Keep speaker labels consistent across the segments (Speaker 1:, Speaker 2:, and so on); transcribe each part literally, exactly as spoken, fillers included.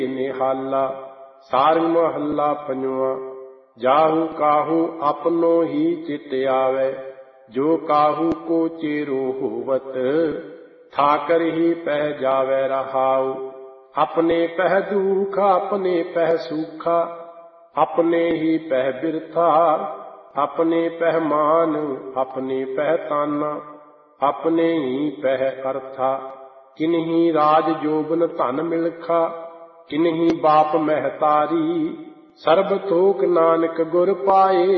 Speaker 1: निहाला। सारंग महला पंजवा। जाहू काहू अपनो ही चित आवे, जो काहू को चेरो होवत, ठाकर ही पह जावे रहाऊ। अपने पह दुखा अपने पह सूखा, अपने ही पह बिरथा, अपने पह मान अपने पह ताना, अपने ही पह अर्था। किन्ही राज जोबन धन मिलखा, किन्ही बाप महतारी, सर्ब थोक नानक गुर पाए,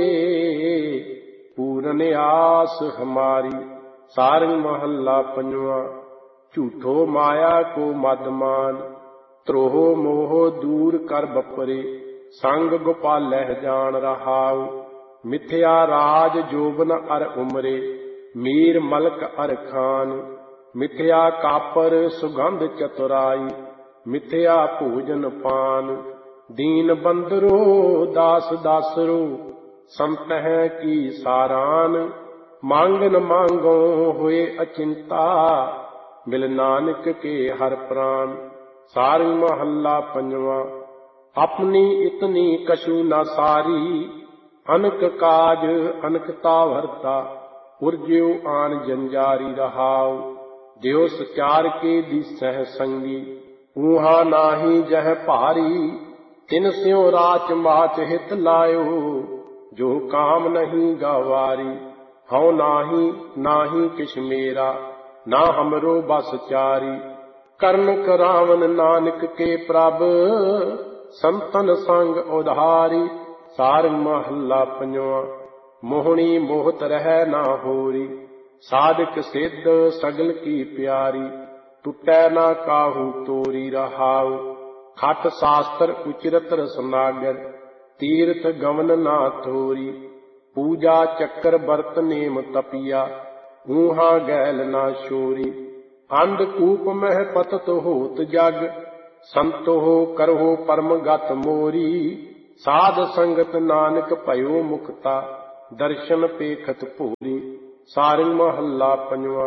Speaker 1: पूरन आस हमारी। सारंग महला पंजवा। झूठो माया को मदमान, त्रोह मोह दूर कर बपरे, संग गोपालह जान रहाऊ। मिथ्या राज जोबन अर उमरे, मीर मलक अर खान। मिथ्या कापर सुगंध चतुराई, मिथ्या भोजन पान। दीन बंदरो दास दासरो, संतह की सारान। मांगन मांगो हुए अचिंता, मिल नानक के हर प्राण। सारंग महला पंजवा। अपनी इतनी कछु न सारी, अनक काज अनकता भरता, उर्ज्यो आन जंजारी रहाऊ। ज्यो सचार के दिसह संगी, ऊहा नाही जह भारी। तिन स्यों राच माच हित लायो, जो काम नहीं गवारी। हौ नाही नाही किछ मेरा, ना हमरो बस चारी। कर्ण करावन नानक के प्रभ, संतन संग उधारी। सारंग महला पंजवा। मोहनी मोहत रह ना होरी, साधक सिद्ध सगल की प्यारी। टूटै ना काहू तोरी रहाऊ, खट शास्त्र उचरत रसनागर। तीर्थ गमन ना थोरी, पूजा चक्कर बरत नेम तपिया। ऊहा गैल ना शोरी, अंधकूप मह पतत होत जग। संतो करहो परम गत मोरी, साध संगत नानक भयो मुक्ता। दर्शन पेखत भूरी। सारंग महला पंजवा।